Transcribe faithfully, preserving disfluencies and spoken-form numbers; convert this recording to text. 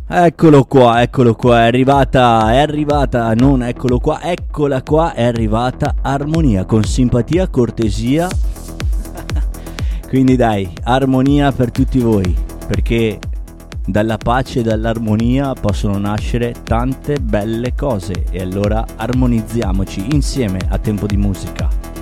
Eccolo qua, eccolo qua, è arrivata, è arrivata, non eccolo qua, eccola qua, è arrivata Armonia, con simpatia, cortesia. Quindi dai, armonia per tutti voi, perché dalla pace e dall'armonia possono nascere tante belle cose, e allora armonizziamoci insieme a Tempo di Musica.